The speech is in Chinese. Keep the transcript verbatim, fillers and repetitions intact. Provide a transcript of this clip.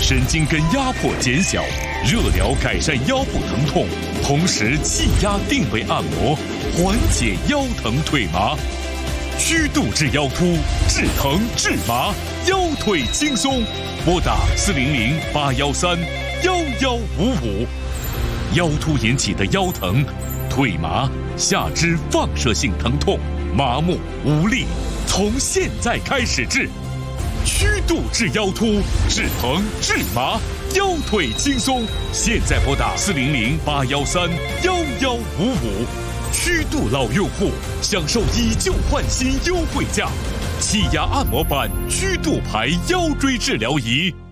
神经根压迫减小，热疗改善腰部疼痛，同时气压定位按摩，缓解腰疼腿麻。曲度治腰突，治疼治麻，腰腿轻松。拨打四零零八幺三幺幺五五。腰突引起的腰疼、腿麻、下肢放射性疼痛、麻木无力，从现在开始治。曲度治腰突，治疼治麻，腰腿轻松。现在拨打四零零八幺三幺幺五五。曲度老用户享受以旧换新优惠价，气压按摩板曲度牌腰椎治疗仪。